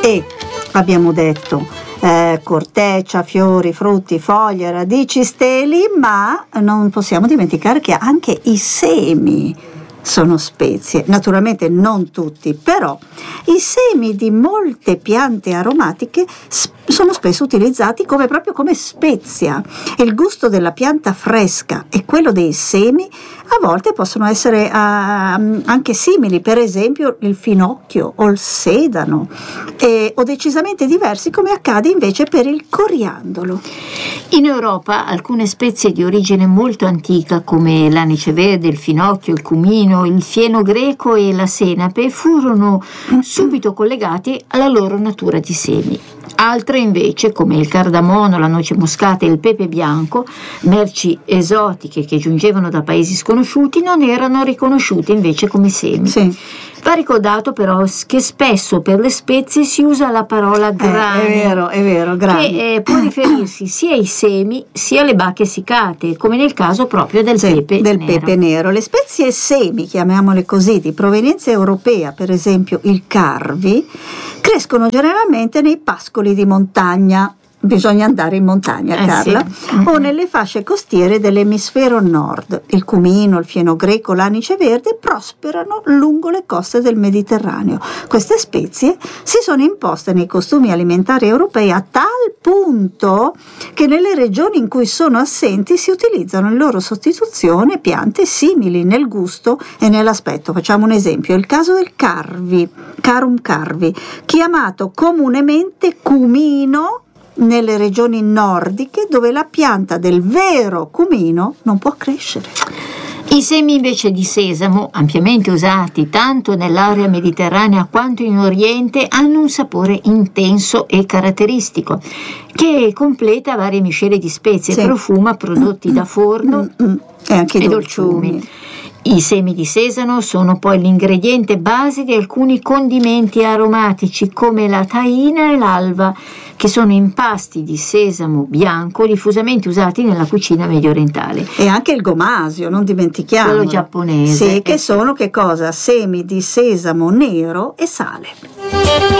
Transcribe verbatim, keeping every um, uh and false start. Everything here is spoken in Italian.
E abbiamo detto eh, corteccia, fiori, frutti, foglie, radici, steli, ma non possiamo dimenticare che anche i semi sono spezie, naturalmente non tutti, però i semi di molte piante aromatiche sp- sono spesso utilizzati come proprio come spezia. Il gusto della pianta fresca e quello dei semi a volte possono essere uh, anche simili, per esempio il finocchio o il sedano, e, o decisamente diversi, come accade invece per il coriandolo. In Europa alcune spezie di origine molto antica, come l'anice verde, il finocchio, il cumino, il fieno greco e la senape, furono subito collegati alla loro natura di semi. Altre invece, come il cardamomo, la noce moscata e il pepe bianco, merci esotiche che giungevano da paesi sconosciuti, non erano riconosciute invece come semi. Sì. Va ricordato però che spesso per le spezie si usa la parola grano, eh, è vero, è vero, grano, che eh, può riferirsi sia ai semi sia alle bacche essiccate, come nel caso proprio del sì, pepe del nero. pepe nero. Le spezie semi, chiamiamole così, di provenienza europea, per esempio il carvi, crescono generalmente nei pascoli di montagna. Bisogna andare in montagna, eh Carla, sì. o nelle fasce costiere dell'emisfero nord. Il cumino, il fieno greco, l'anice verde prosperano lungo le coste del Mediterraneo. Queste spezie si sono imposte nei costumi alimentari europei a tal punto che nelle regioni in cui sono assenti si utilizzano in loro sostituzione piante simili nel gusto e nell'aspetto. Facciamo un esempio: il caso del carvi, carum carvi, chiamato comunemente cumino nelle regioni nordiche, dove la pianta del vero cumino non può crescere. I semi invece di sesamo, ampiamente usati tanto nell'area mediterranea quanto in Oriente, hanno un sapore intenso e caratteristico che completa varie miscele di spezie sì. e profuma prodotti da forno Mm-mm. e anche e dolciumi. dolciumi. I semi di sesamo sono poi l'ingrediente base di alcuni condimenti aromatici come la tahina e l'alva, che sono impasti di sesamo bianco diffusamente usati nella cucina mediorientale. E anche il gomasio, non dimentichiamo. Quello giapponese. Sì, che eh sono che cosa? Semi di sesamo nero e sale.